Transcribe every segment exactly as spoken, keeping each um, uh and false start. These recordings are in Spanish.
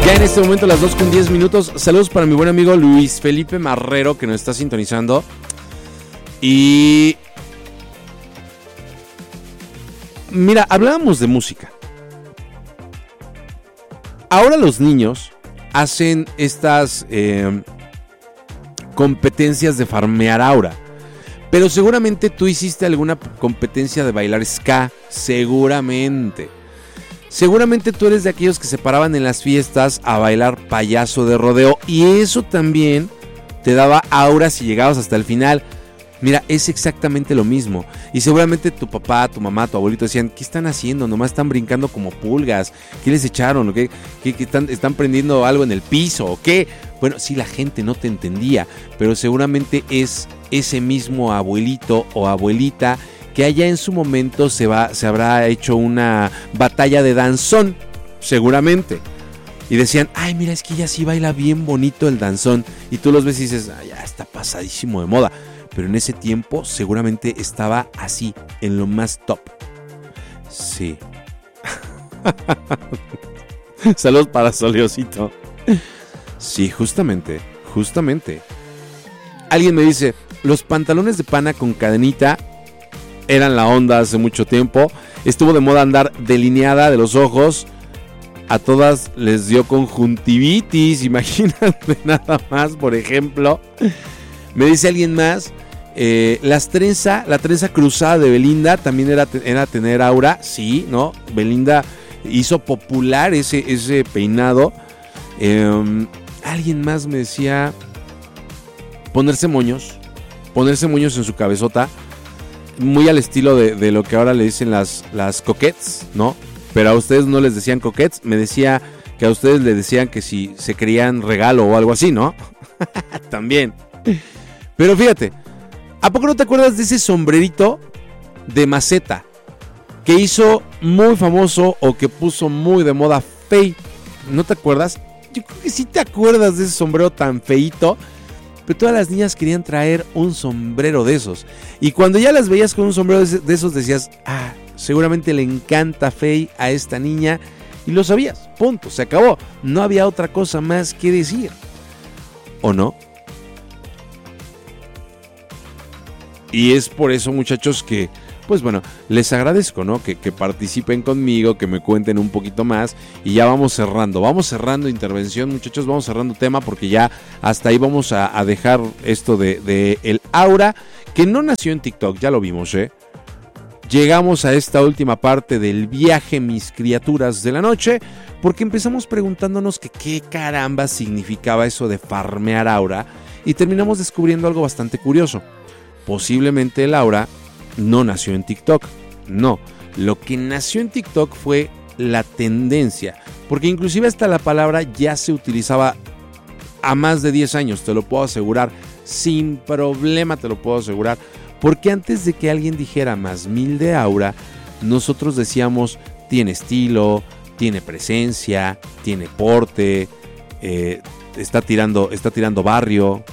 Ya en este momento las dos con diez minutos. Saludos para mi buen amigo Luis Felipe Marrero, que nos está sintonizando. Y... mira, hablábamos de música. Ahora los niños hacen estas eh, competencias de farmear aura. Pero seguramente tú hiciste alguna competencia de bailar ska. Seguramente. Seguramente tú eres de aquellos que se paraban en las fiestas a bailar payaso de rodeo. Y eso también te daba aura si llegabas hasta el final. Mira, es exactamente lo mismo. Y seguramente tu papá, tu mamá, tu abuelito decían, ¿qué están haciendo? Nomás están brincando como pulgas. ¿Qué les echaron? ¿Qué, qué, qué están, están prendiendo algo en el piso? ¿O qué? Bueno, sí, la gente no te entendía. Pero seguramente es ese mismo abuelito o abuelita que allá en su momento se, va, se habrá hecho una batalla de danzón. Seguramente. Y decían, ay, mira, es que ella sí baila bien bonito el danzón. Y tú los ves y dices, ay, ya está pasadísimo de moda. Pero en ese tiempo seguramente estaba así, en lo más top. Sí. Saludos para Soliosito. Sí, justamente, justamente. Alguien me dice, los pantalones de pana con cadenita eran la onda hace mucho tiempo. Estuvo de moda andar delineada de los ojos. A todas les dio conjuntivitis, imagínate nada más, por ejemplo. Me dice alguien más, eh, las trenza, la trenza cruzada de Belinda también era, era tener aura, sí, ¿no? Belinda hizo popular ese, ese peinado. Eh, alguien más me decía ponerse moños, ponerse moños en su cabezota, muy al estilo de, de lo que ahora le dicen las, las coquettes, ¿no? Pero a ustedes no les decían coquettes, me decía que a ustedes les decían que si se creían regalo o algo así, ¿no? También. Pero fíjate, ¿a poco no te acuerdas de ese sombrerito de maceta que hizo muy famoso o que puso muy de moda Faye? ¿No te acuerdas? Yo creo que sí te acuerdas de ese sombrero tan feíto. Pero todas las niñas querían traer un sombrero de esos. Y cuando ya las veías con un sombrero de esos decías, ah, seguramente le encanta Faye a esta niña. Y lo sabías, punto, se acabó. No había otra cosa más que decir. ¿O no? Y es por eso, muchachos, que, pues bueno, les agradezco, ¿no? Que, que participen conmigo, que me cuenten un poquito más. Y ya vamos cerrando, vamos cerrando intervención, muchachos, vamos cerrando tema, porque ya hasta ahí vamos a, a dejar esto de, de el aura, que no nació en TikTok, ya lo vimos, ¿eh? Llegamos a esta última parte del viaje, mis criaturas de la noche, porque empezamos preguntándonos que qué caramba significaba eso de farmear aura, y terminamos descubriendo algo bastante curioso. Posiblemente el aura no nació en TikTok, no, lo que nació en TikTok fue la tendencia, porque inclusive hasta la palabra ya se utilizaba a más de diez años, te lo puedo asegurar, sin problema te lo puedo asegurar, porque antes de que alguien dijera más mil de aura, nosotros decíamos tiene estilo, tiene presencia, tiene porte, eh, está tirando, está tirando barrio,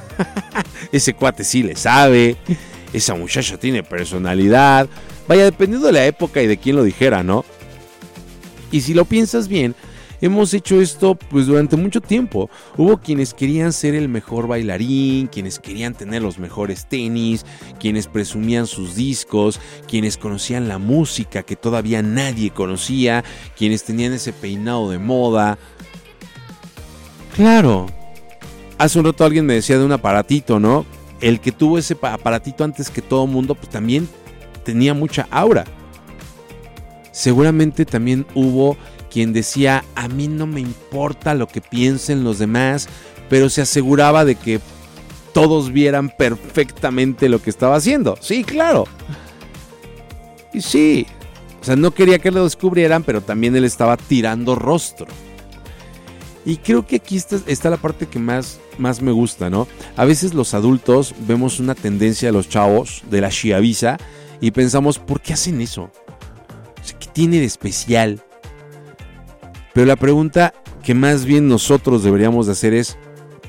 ese cuate sí le sabe, esa muchacha tiene personalidad, vaya, dependiendo de la época y de quién lo dijera, ¿no? Y si lo piensas bien, hemos hecho esto pues durante mucho tiempo. Hubo quienes querían ser el mejor bailarín, quienes querían tener los mejores tenis, quienes presumían sus discos, quienes conocían la música que todavía nadie conocía, quienes tenían ese peinado de moda. Claro, hace un rato alguien me decía de un aparatito, ¿no? El que tuvo ese aparatito antes que todo mundo, pues también tenía mucha aura. Seguramente también hubo quien decía, a mí no me importa lo que piensen los demás, pero se aseguraba de que todos vieran perfectamente lo que estaba haciendo. Sí, claro. Y sí, o sea, no quería que lo descubrieran, pero también él estaba tirando rostro. Y creo que aquí está, está la parte que más, más me gusta, ¿no? A veces los adultos vemos una tendencia de los chavos, de la chiaviza, y pensamos, ¿por qué hacen eso? O sea, ¿qué tiene de especial? Pero la pregunta que más bien nosotros deberíamos de hacer es,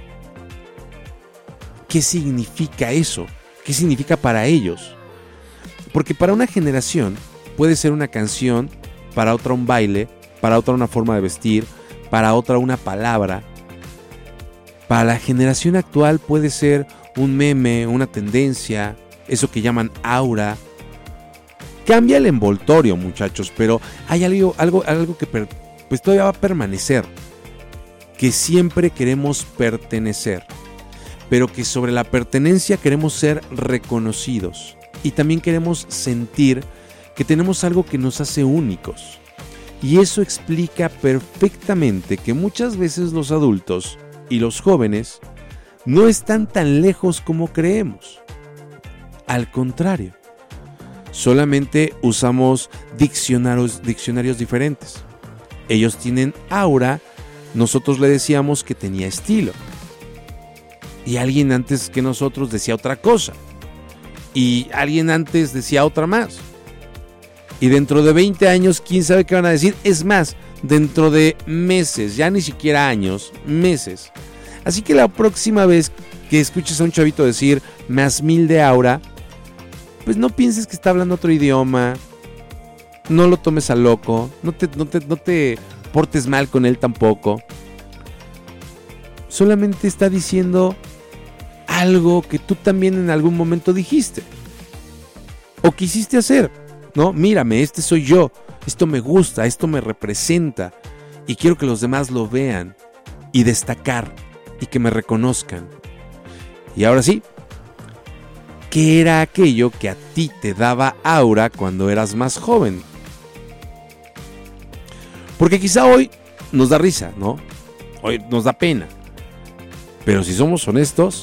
¿qué significa eso? ¿Qué significa para ellos? Porque para una generación puede ser una canción, para otra un baile, para otra una forma de vestir, para otra una palabra. Para la generación actual puede ser un meme, una tendencia, eso que llaman aura. Cambia el envoltorio, muchachos, pero hay algo, algo, algo que per, pues todavía va a permanecer, que siempre queremos pertenecer, pero que sobre la pertenencia queremos ser reconocidos y también queremos sentir que tenemos algo que nos hace únicos. Y eso explica perfectamente que muchas veces los adultos y los jóvenes no están tan lejos como creemos. Al contrario, solamente usamos diccionarios, diccionarios diferentes. Ellos tienen aura, nosotros le decíamos que tenía estilo. Y alguien antes que nosotros decía otra cosa. Y alguien antes decía otra más. Y dentro de veinte años, quién sabe qué van a decir. Es más, dentro de meses, ya ni siquiera años, meses. Así que la próxima vez que escuches a un chavito decir más mil de aura, pues no pienses que está hablando otro idioma. No lo tomes a loco. No te, no te, no te portes mal con él tampoco. Solamente está diciendo algo que tú también en algún momento dijiste. O quisiste hacer. ¿No? Mírame, este soy yo. Esto me gusta, esto me representa. Y quiero que los demás lo vean. Y destacar. Y que me reconozcan. Y ahora sí. ¿Qué era aquello que a ti te daba aura cuando eras más joven? Porque quizá hoy nos da risa, ¿no? Hoy nos da pena. Pero si somos honestos,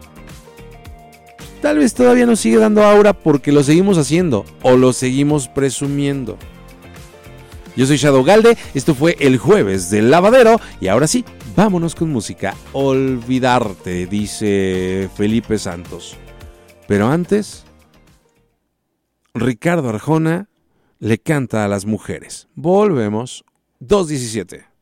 tal vez todavía nos sigue dando aura porque lo seguimos haciendo o lo seguimos presumiendo. Yo soy Shadow Galde, esto fue el jueves del lavadero y ahora sí, vámonos con música. Olvidarte, dice Felipe Santos. Pero antes, Ricardo Arjona le canta a las mujeres. Volvemos. dos diecisiete.